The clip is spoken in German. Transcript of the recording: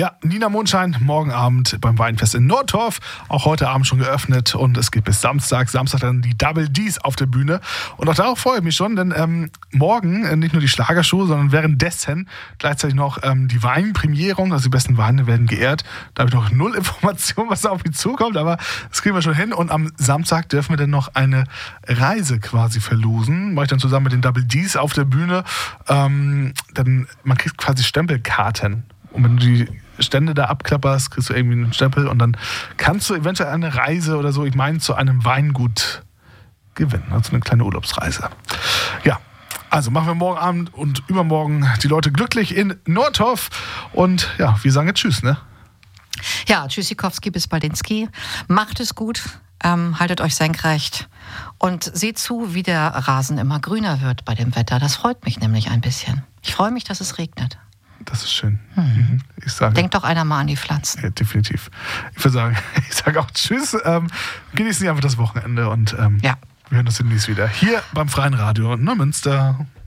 Ja, Nina Mondschein, morgen Abend beim Weinfest in Nordorf. Auch heute Abend schon geöffnet und es geht bis Samstag. Samstag dann die Double Ds auf der Bühne. Und auch darauf freue ich mich schon, denn morgen nicht nur die Schlagershow, sondern währenddessen gleichzeitig noch die Weinprämierung. Also die besten Weine werden geehrt. Da habe ich noch null Informationen, was da auf mich zukommt, aber das kriegen wir schon hin. Und am Samstag dürfen wir dann noch eine Reise quasi verlosen. Mache ich dann zusammen mit den Double Ds auf der Bühne. Man kriegt quasi Stempelkarten. Und wenn du die Stände da abklapperst, kriegst du irgendwie einen Stempel und dann kannst du eventuell eine Reise oder so, ich meine, zu einem Weingut gewinnen. Also eine kleine Urlaubsreise. Ja, also machen wir morgen Abend und übermorgen die Leute glücklich in Nordorf. Und ja, wir sagen jetzt Tschüss, ne? Ja, Tschüssikowski, bis Balinski. Macht es gut, haltet euch senkrecht und seht zu, wie der Rasen immer grüner wird bei dem Wetter. Das freut mich nämlich ein bisschen. Ich freue mich, dass es regnet. Das ist schön. Denkt doch einer mal an die Pflanzen. Ja, definitiv. Ich würde sagen, ich sage auch Tschüss. Genießen Sie einfach das Wochenende und wir hören uns demnächst wieder. Hier beim Freien Radio Neumünster.